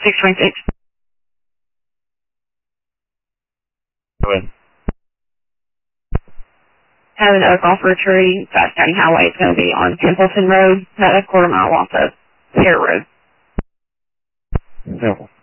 626. Go ahead. Have an oak off for a tree, Fast County Highway. It's going to be on Templeton Road, about a quarter mile off of Fair Road. No.